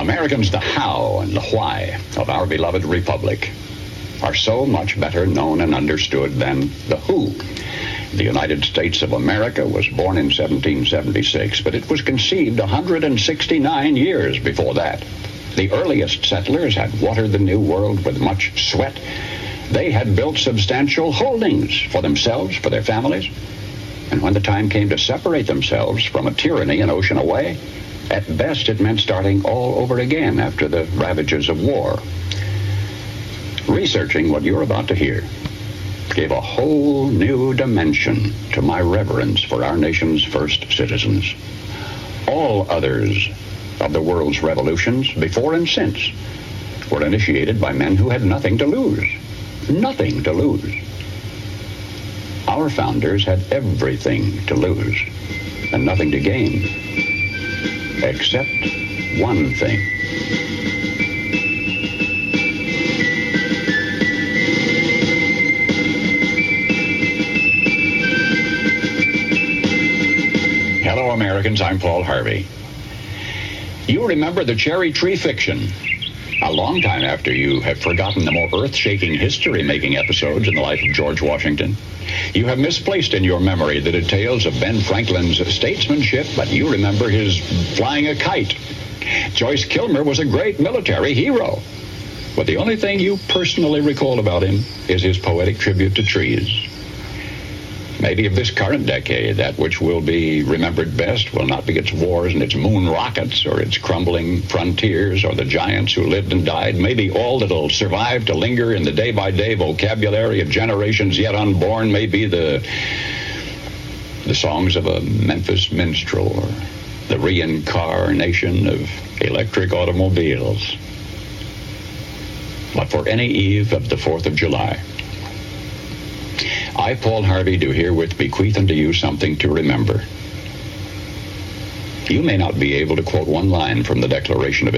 Americans, the how and the why of our beloved republic are so much better known and understood than the who. The United States of America was born in 1776, but it was conceived 169 years before that. The earliest settlers had watered the New World with much sweat. They had built substantial holdings for themselves, for their families. And when the time came to separate themselves from a tyranny an ocean away, at best it meant starting all over again after the ravages of war. Researching what you're about to hear gave a whole new dimension to my reverence for our nation's first citizens. All others of the world's revolutions, before and since, were initiated by men who had nothing to lose. Nothing to lose. Our founders had everything to lose and nothing to gain, except one thing. Hello, Americans. I'm Paul Harvey. You remember the cherry tree fiction. A long time after you have forgotten the more earth-shaking history-making episodes in the life of George Washington. You have misplaced in your memory the details of Ben Franklin's statesmanship, but you remember his flying a kite. Joyce Kilmer was a great military hero. But the only thing you personally recall about him is his poetic tribute to trees. Maybe of this current decade, that which will be remembered best will not be its wars and its moon rockets or its crumbling frontiers or the giants who lived and died. Maybe all that'll survive to linger in the day-by-day vocabulary of generations yet unborn may be the songs of a Memphis minstrel or the reincarnation of electric automobiles. But for any eve of the 4th of July, I, Paul Harvey, do herewith bequeath unto you something to remember. You may not be able to quote one line from the Declaration of